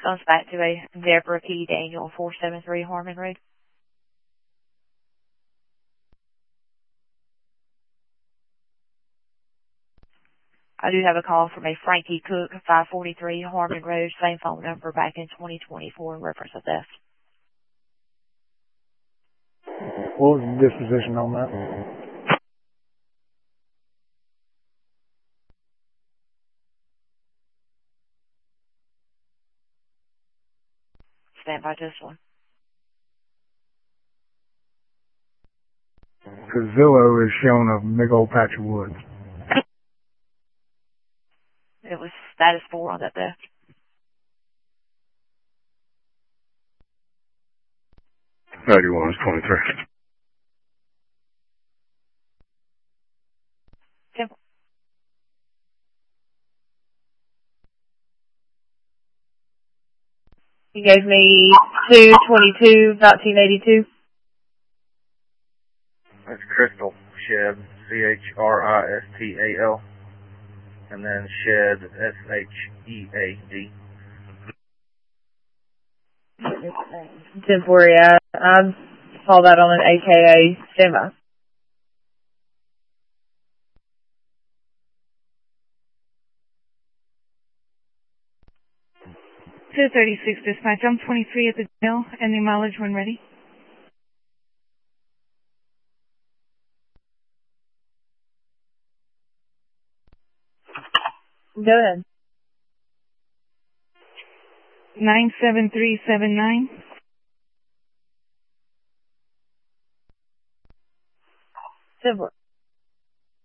comes back to a Deborah P. Daniel, 473 Harmon Road. I do have a call from a Frankie Cook, 543 Harmon Road, same phone number, back in 2024 in reference to theft. What was the disposition on that? Stand by this one. Because Zillow is showing a big old patch of woods. It was status 4 on that theft. $91 is 23. Simple. He gave me 2/22/1982. That's Crystal Shed, Christal, and then Shed, Shead. 10-4, yeah. I saw that on an AKA semi. (236) dispatch. I'm 23 at the jail. Any mileage when ready? Go ahead. 97379. Simple.